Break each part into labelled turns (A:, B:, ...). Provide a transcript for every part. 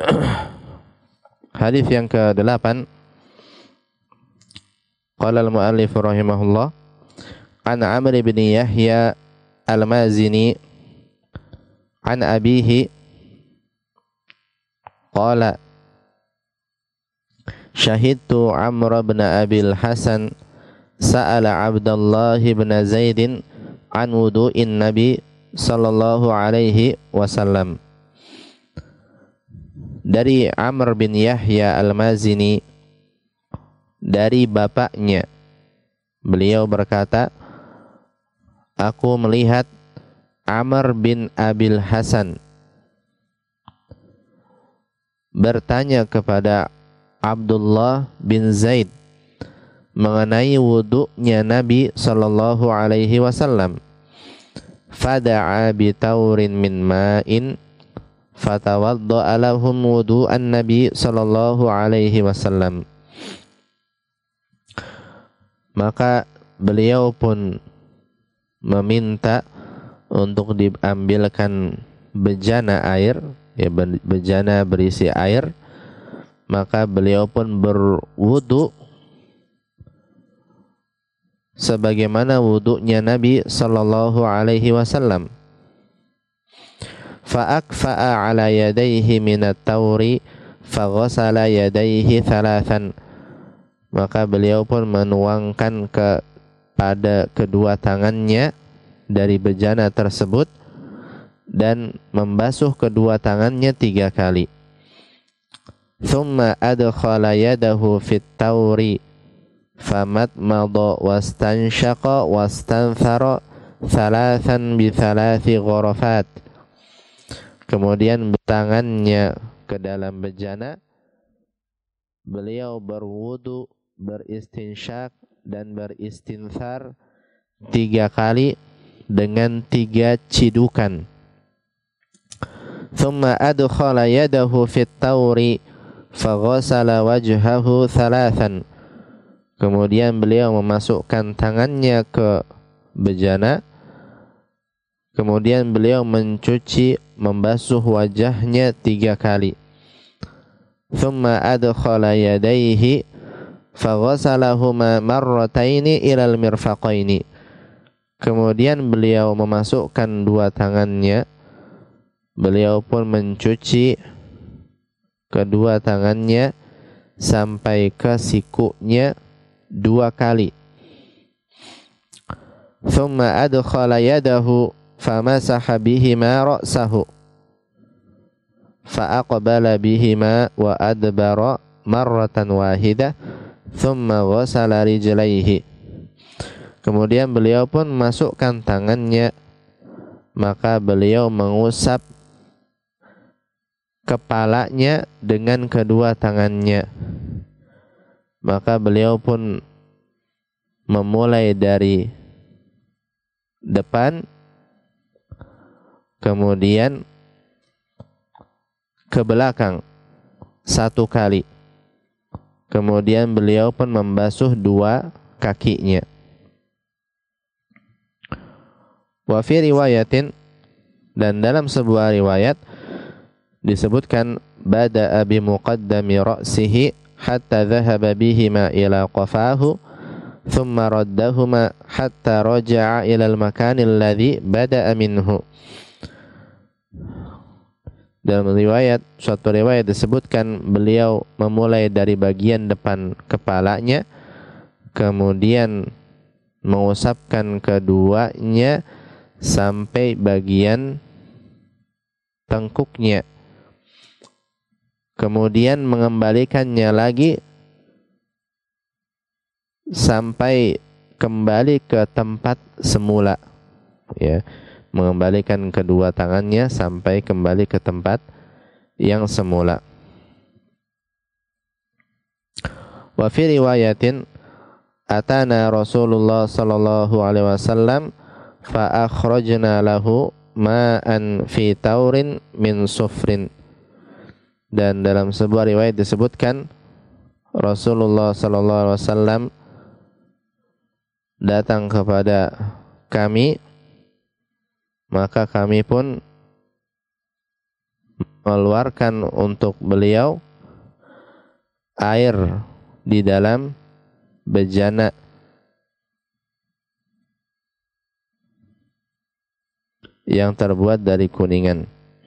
A: Hadis yang ke-8, qala al-mu'allif rahimahullah, an Amr bin Yahya al-Mazini an abihi qala syahidtu Amr bin Abil Hasan sa'ala Abdullah bin Zaidin an wudu'in Nabi sallallahu alaihi wasallam. Dari Amr bin Yahya al-Mazini, dari bapaknya, beliau berkata, aku melihat Amr bin Abil Hasan bertanya kepada Abdullah bin Zaid mengenai wudu'nya Nabi sallallahu alaihi wasallam. Fada'a bi taurin min ma'in fatawadda'a lahum wudu'an Nabi sallallahu alaihi wasallam. Maka beliau pun meminta untuk diambilkan bejana air, ya, bejana berisi air. Maka beliau pun berwudu sebagaimana wudunya Nabi sallallahu alaihi wasallam. Fa'akfa'a ala yadayhi minat tauri faghasala yadayhi thalathan. Maka beliau pun menuangkan kepada kedua tangannya dari bejana tersebut dan membasuh kedua tangannya 3 kali. Thumma adkhala yadahu fit tauri famatmada wastanshaqa wastanthara thalathan bi thalathi ghurafat. Kemudian tangannya ke dalam bejana, beliau berwudu, beristinsyak dan beristinthar 3 kali dengan 3 cidukan. Thumma adkhala yadahu fit tauri faghasala wajhahu thalathan. Kemudian beliau memasukkan tangannya ke bejana, kemudian beliau mencuci, membasuh wajahnya 3 kali. Thumma adkhala yadayhi faghasalahuma marrataini ilal mirfaqaini. Kemudian beliau memasukkan 2 tangannya, beliau pun mencuci kedua tangannya sampai ke sikunya 2 kali. Thumma adkhala yadahu famasaha bihima ra'sahu fa'aqbala bihima wa adbara marratan wahidah thumma ghasala rijlaihi. Kemudian beliau pun masukkan tangannya, maka beliau mengusap kepalanya dengan kedua tangannya. Maka beliau pun memulai dari depan, kemudian ke belakang 1 kali. Kemudian beliau pun membasuh 2 kakinya. Wa fi riwayatin, dan dalam sebuah riwayat disebutkan, bada'a bi muqaddami ra'sihi hatta dhahaba bihima ila qafahu thumma raddahuma hatta raja'a ila al-makan alladhi bada'a minhu. Dalam suatu riwayat disebutkan beliau memulai dari bagian depan kepalanya, kemudian mengusapkan keduanya sampai bagian tengkuknya, kemudian mengembalikannya lagi sampai kembali ke tempat semula, ya, mengembalikan kedua tangannya sampai kembali ke tempat yang semula. Wa fi riwayatin atana Rasulullah sallallahu alaihi wasallam fa akhrajna lahu ma'an fi taurin min sufrin. Dan dalam sebuah riwayat disebutkan Rasulullah sallallahu alaihi wasallam datang kepada kami, maka kami pun mengeluarkan untuk beliau air di dalam bejana yang terbuat dari kuningan.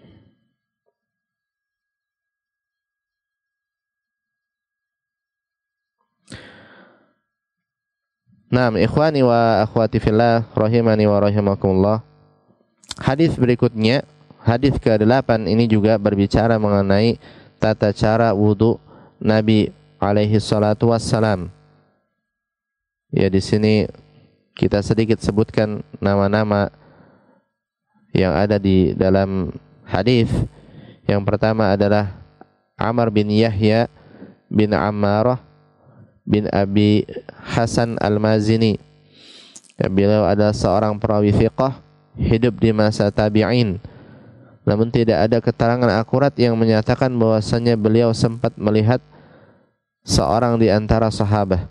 A: Naam, ikhwani wa akhwati fillah rahimani wa rahimakumullah. Hadis berikutnya, hadis ke-8 ini juga berbicara mengenai tata cara wudu Nabi alaihi salatu wassalam. Ya, di sini kita sedikit sebutkan nama-nama yang ada di dalam hadis. Yang pertama adalah Amr bin Yahya bin Ammarah bin Abi Hasan Al-Mazini. Ya, beliau adalah seorang perawi fiqh hidup di masa tabi'in. Namun tidak ada keterangan akurat yang menyatakan bahwasanya beliau sempat melihat seorang di antara sahabat.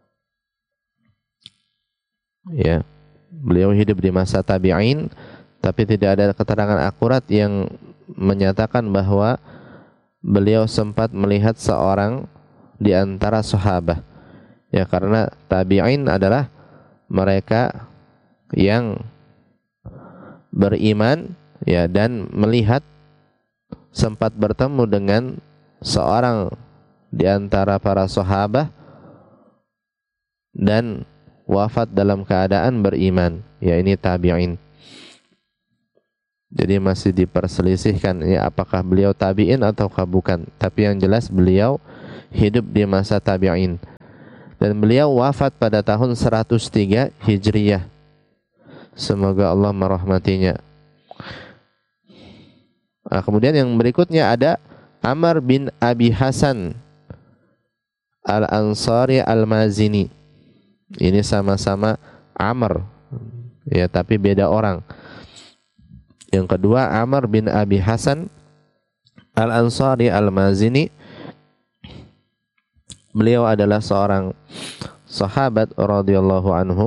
A: Ya, beliau hidup di masa tabi'in, tapi tidak ada keterangan akurat yang menyatakan bahwa beliau sempat melihat seorang di antara sahabat. Ya, karena tabi'in adalah mereka yang beriman, ya, dan melihat sempat bertemu dengan seorang di antara para sahabat dan wafat dalam keadaan beriman. Ya, ini tabi'in. Jadi masih diperselisihkan ya, apakah beliau tabi'in ataukah bukan. Tapi yang jelas beliau hidup di masa tabi'in. Dan beliau wafat pada tahun 103 Hijriyah. Semoga Allah merahmatinya. Nah, kemudian yang berikutnya ada Amr bin Abi Hasan Al-Ansari Al-Mazini. Ini sama-sama Amr, ya, tapi beda orang. Yang kedua Amr bin Abi Hasan Al-Ansari Al-Mazini. Beliau adalah seorang sahabat radhiyallahu anhu.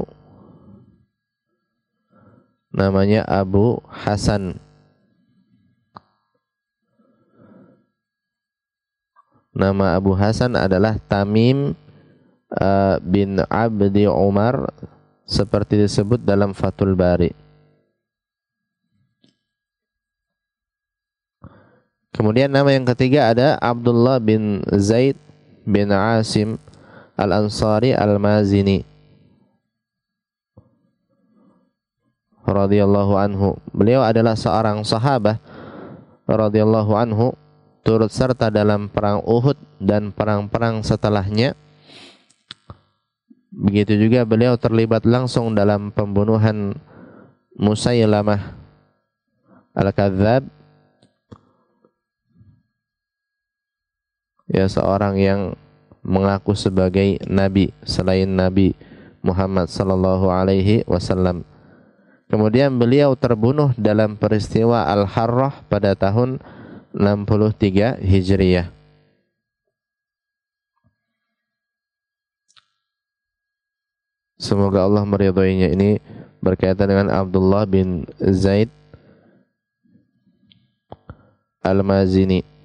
A: Namanya Abu Hasan. Nama Abu Hasan adalah Tamim bin Abdi Umar, seperti disebut dalam Fathul Bari. Kemudian nama yang ketiga ada Abdullah bin Zaid bin Asim Al-Ansari Al-Mazini radhiyallahu anhu. Beliau adalah seorang sahabat radhiyallahu anhu, turut serta dalam perang Uhud dan perang-perang setelahnya. Begitu juga beliau terlibat langsung dalam pembunuhan Musailamah Al-Kadzdzab, ya, seorang yang mengaku sebagai nabi selain Nabi Muhammad sallallahu alaihi wasallam. Kemudian beliau terbunuh dalam peristiwa Al-Harrah pada tahun 63 Hijriyah. Semoga Allah meridhoinya. Ini berkaitan dengan Abdullah bin Zaid Al-Mazini.